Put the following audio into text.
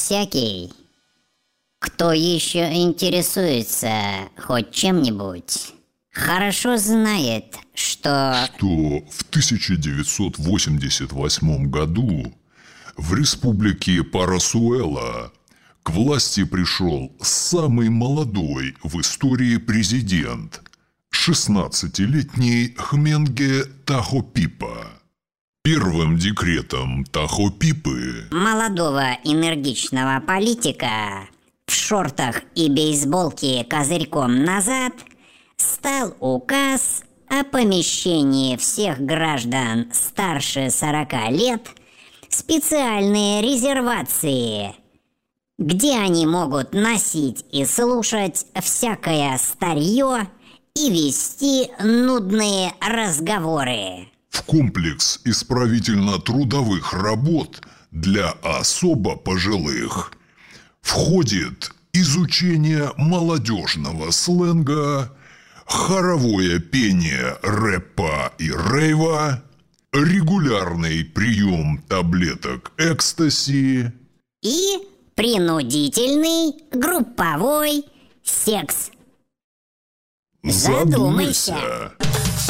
Всякий, кто еще интересуется хоть чем-нибудь, хорошо знает, что в 1988 году в республике Парасуэла к власти пришел самый молодой в истории президент, 16-летний Хменге Тахопипа. Первым декретом Тахопипы, молодого энергичного политика в шортах и бейсболке козырьком назад, стал указ о помещении всех граждан старше 40 лет в специальные резервации, где они могут носить и слушать всякое старье и вести нудные разговоры. в комплекс исправительно-трудовых работ для особо пожилых входит изучение молодежного сленга, хоровое пение рэпа и рейва, регулярный прием таблеток экстаси И принудительный групповой секс. Задумайся.